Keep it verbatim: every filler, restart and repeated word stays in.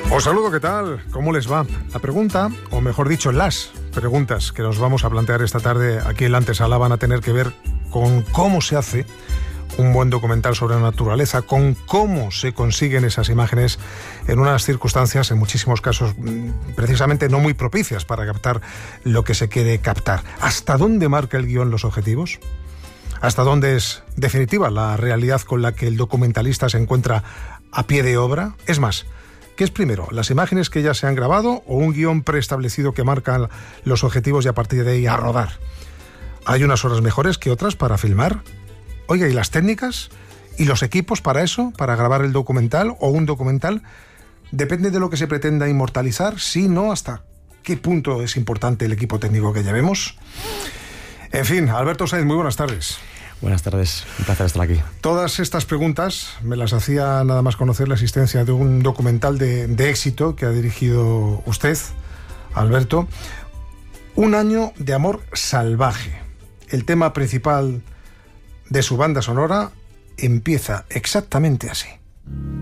Os saludo, ¿qué tal? ¿Cómo les va? La pregunta, o mejor dicho, las preguntas que nos vamos a plantear esta tarde aquí en la antesala van a tener que ver con cómo se hace un buen documental sobre la naturaleza, con cómo se consiguen esas imágenes en unas circunstancias, en muchísimos casos, precisamente no muy propicias para captar lo que se quiere captar. ¿Hasta dónde marca el guión los objetivos? ¿Hasta dónde es definitiva la realidad con la que el documentalista se encuentra a pie de obra? Es más, ¿qué es primero, las imágenes que ya se han grabado o un guión preestablecido que marca los objetivos y a partir de ahí a rodar? ¿Hay unas horas mejores que otras para filmar? Oiga, ¿y las técnicas? ¿Y los equipos para eso? ¿Para grabar el documental o un documental? ¿Depende de lo que se pretenda inmortalizar? Sí, no, ¿hasta qué punto es importante el equipo técnico que llevemos? En fin, Alberto Sainz, muy buenas tardes. Buenas tardes, un placer estar aquí. Todas estas preguntas me las hacía nada más conocer la existencia de un documental de, de éxito que ha dirigido usted, Alberto. Un año de amor salvaje. El tema principal de su banda sonora empieza exactamente así.